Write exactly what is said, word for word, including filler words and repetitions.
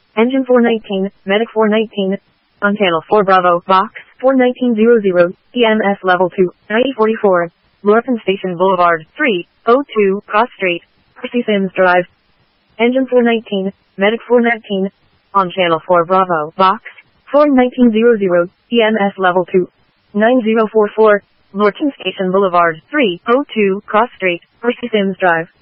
Engine four nineteen, Medic four nineteen. On channel four Bravo, Box four nineteen hundred, E M S level two, ninety forty-four. Lorpen Station Boulevard, three oh two, Cross Street, Percy Sims Drive. Engine four nineteen, Medic four nineteen. On channel four Bravo, Box four nineteen hundred, E M S level two, ninety forty-four. Lorpen Station Boulevard, three oh two, Cross Street, Percy Sims Drive.